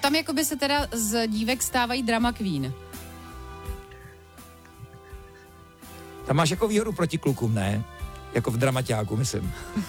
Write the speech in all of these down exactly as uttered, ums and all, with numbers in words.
tam jakoby se teda z dívek stávají drama queen. Tam máš jako výhodu proti klukům, ne? Jako v dramaťáku, myslím.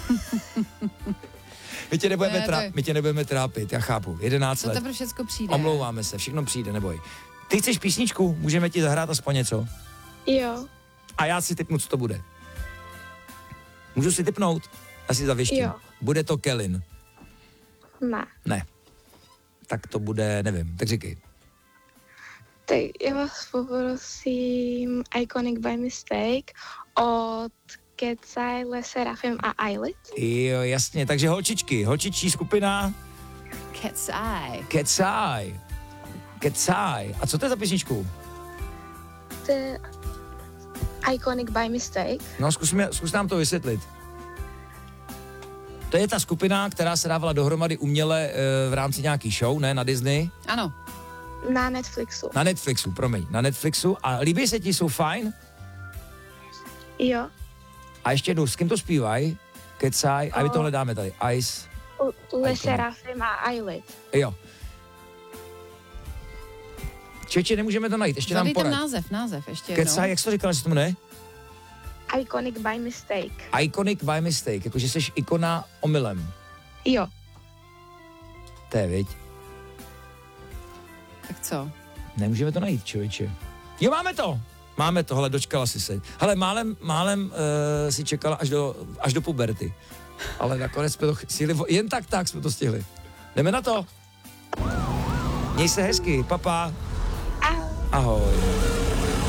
My tě nebudeme, Ne, trá- to je- my tě nebudeme trápit, já chápu. jedenáct To let. teprve všecko přijde. Omlouváme se, všechno přijde, neboj. Ty chceš písničku? Můžeme ti zahrát aspoň něco? Jo, A já si tipnu, co to bude. Můžu si tipnout? Já si zavěštím. Jo. Bude to Kellyn? ne. Ne. Tak to bude, nevím, tak říkej. Tak já vás poprosím Iconic by Mistake od Kecaj, Le Serafim a Ailit. Jo, jasně, takže holčičky, holčičí skupina Cat's Eye. Kecaj. Kecaj. A co to je za písničku? To je Iconic by Mistake. No, zkusme, zkus nám to vysvětlit. To je ta skupina, která se dávala dohromady uměle e, v rámci nějaký show, ne, na Disney? Ano. Na Netflixu. Na Netflixu, promiň, na Netflixu. A líbí se ti, jsou fajn? Jo. A ještě jednou, s kým to zpívají? Kecaj, a my to hledáme tady. Ice, Le Serafim a Ailit. jo. Čeče, nemůžeme to najít, ještě nám Zadej tam poraď. název, název ještě jednou. Kecaj, jak jsi to říkal, že se to jmenuje? Iconic by Mistake. Iconic by mistake, jakože jsi ikona omylem. Jo. To je, viď? Tak co? Nemůžeme to najít, člověče. Jo, máme to! Máme to, hele, dočkala si se. Hele, málem, málem uh, si čekala až do, až do puberty. Ale nakonec jsme to stihli, jen tak tak jsme to stihli. Jdeme na to. Měj se hezky, papa. Ahoj. Ahoj.